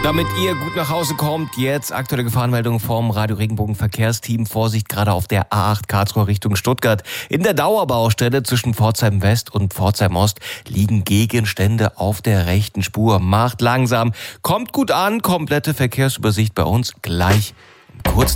Damit ihr gut nach Hause kommt, jetzt aktuelle Gefahrenmeldung vom Radio Regenbogen Verkehrsteam. Vorsicht gerade auf der A8 Karlsruhe Richtung Stuttgart. In der Dauerbaustelle zwischen Pforzheim West und Pforzheim Ost liegen Gegenstände auf der rechten Spur. Macht langsam, kommt gut an, komplette Verkehrsübersicht bei uns gleich im kurzen